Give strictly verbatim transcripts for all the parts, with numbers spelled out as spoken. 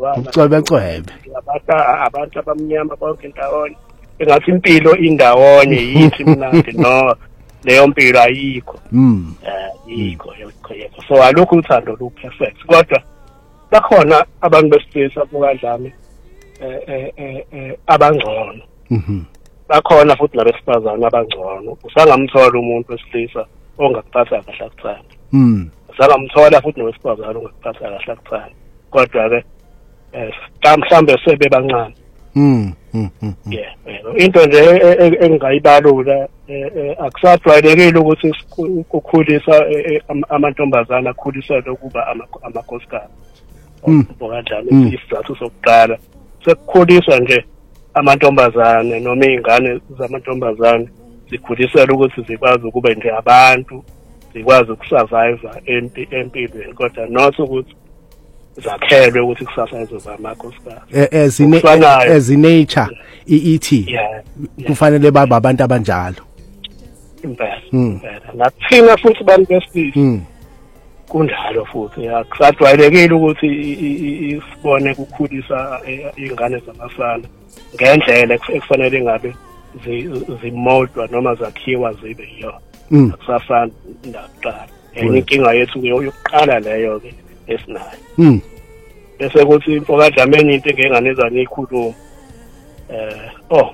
ucwebecwebe abantu abantu abamnyama bonke ndawonye engathi impilo indawonye yithi mnandi no leyo mpilo ayikho mm eh yikho yekho so alokhu uthando lu perfect kodwa bakhona abantu besilisa bokadlame eh eh eh abangcono mhm bakhona futhi nabesifazana abangcono usangamthola umuntu wesilisa ongakuphatha kahle akuthanda mm usangamthola futhi nowesifazana ongakuphatha kahle akuthanda kodwa ke eh mhlambe sebe bancane mm mm yeah into nje engayibalula akusajwayelekile ukuthi ukukhulisa amantombazana akhuliselwe ukuba amakhosikazi ngokanjani isizathu sokuqala sekukhuliswa nje amantombazane noma izingane zamantombazane zikhuliselwe ukuthi zikwazi ukuba nje abantu zikwazi ukusurvive empilweni kodwa not ukuthi zakhelwe ukuthi kusasa izoba amakhosikazi as in as in nature ithi kufanele babe abantu abanjalo impela impela nathina futhi bantu besilisa kunjalo futhi akusajwayelekile ukuthi isibone kukhulisa izingane zabafana ngendlela ekufanele ngabe zimodwa noma zakhiwa zibe yona akusafani nakuqala enye inkinga yethu yokuqala leyo ke esinayo mm bese kuthi imfokadlameni into engenganezwa nikhuluma eh oh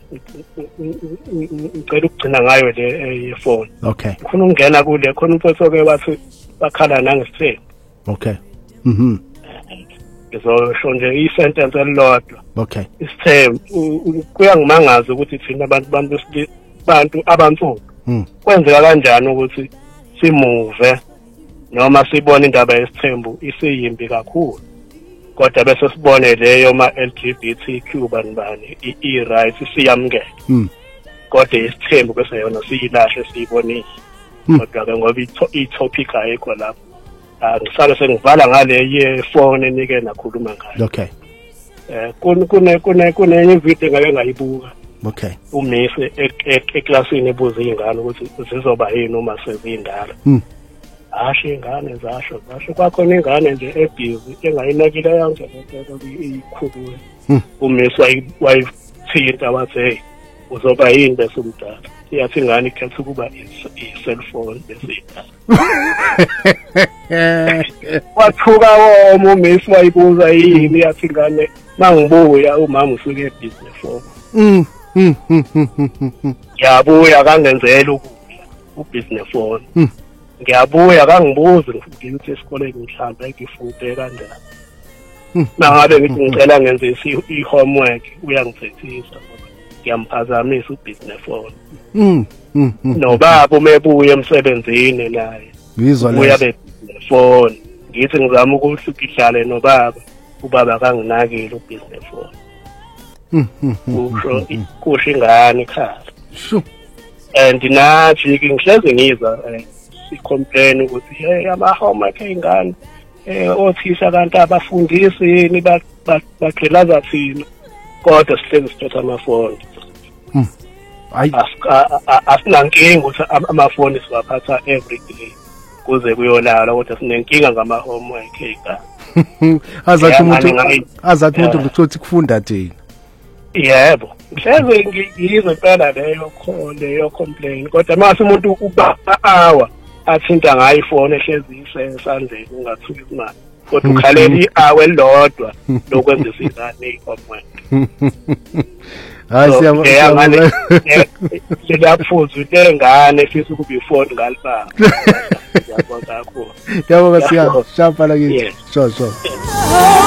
ngicela ukugcina ngayo le yefoni okay ufuna ukungena kule khona umfowethu ke wathi bakhala nangesithembu okay mhm ngizosho nje isentence elilodwa okay isithembu kuyangimangaza ukuthi thina abantu bantu bantu abansundu kwenzeka kanjani ukuthi simuve noma sibone indaba yesithembu isiyimbi kakhulu kodwa bese sibone leyo ma L G B T Q banibani i rights siyamukela mm kodwa isithembu bese yona siyilahle siyibonile kodwa ke ngoba i topic ayikho lapho ngisale sengivala ngale yefoni enike nakhuluma ngayo okay eh kune kune kune video ngake ngayibuka okay umnisi eklasini ebuza izingane ukuthi zizoba yini uma sezindala mm asho ingane zasho zasho kwakhona ingane nje ebhizi engayinakile yonke lento ikhulule umisi wayithinta wathi hey uzoba yini bese umdala iyathi ingane ikhetha ukuba i-cellphone bese wathuka wona umisi wayibuza yini iyathi ingane mangibuya umama usuke e-business phone mm mm yabuya kangenzela ukudla u-business phone ngiyabuya kangibuza ngithi esikoleni mhlawumbe ngifunde kanjani nangabe ngithi ngicela ngenze i-homework uyangithethisa ngiyamphazamisa u-business phone mm nobaba umebuye emsebenzini naye uya be-business phone ngithi ngizama ukuthi ngihlale nobaba ubaba kanginakile u-business phone kusho kusho ingane ekhaya sho and nathi ngihleze ngizwa i-complain ukuthi hey ama-homework ey'ngane eh othisha kanti abafundisi yini bagxilaza thina kodwa sihlezi sithatha amafoni asinankinga ukuthi amafoni siwaphatha every day kuze kuyolala kodwa sinenkinga ngama-homework ey'ngane azathi umuntu azathi umuntu ngithothi kufunda thina yebo mhleze ngiyizwe phela leyo leyo complain kodwa mase umuntu uba hour athinta ngayo ifoni ehlezi isesandleni ungathuki imali kodwa ukhalela i-hour elilodwa lokwenza izingane i-homework hayi siyabona siyaphuza utengane fisa ukuba ifoni ngalibanga yabona kakhulu yabona siyashapha la kithi sho sho